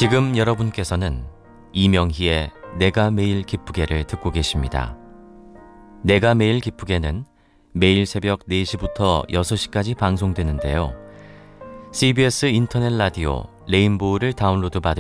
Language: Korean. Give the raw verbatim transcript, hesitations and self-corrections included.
지금 여러분께서는 이명희의 내가 매일 기쁘게를 듣고 계십니다. 내가 매일 기쁘게는 매일 새벽 네 시부터 여섯 시까지 방송되는데요. 씨비에스 인터넷 라디오 레인보우를 다운로드 받으